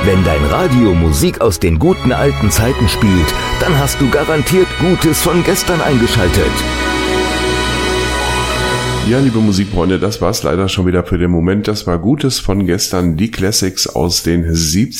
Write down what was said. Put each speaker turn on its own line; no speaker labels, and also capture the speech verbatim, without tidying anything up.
Wenn dein Radio Musik aus den guten alten Zeiten spielt, dann hast du garantiert Gutes von gestern eingeschaltet.
Ja, liebe Musikfreunde, das war's leider schon wieder für den Moment. Das war Gutes von gestern, die Classics aus den siebzigern.